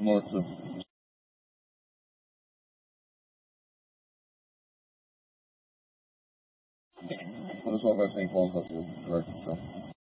north of. That's what I think falls up the direction. So.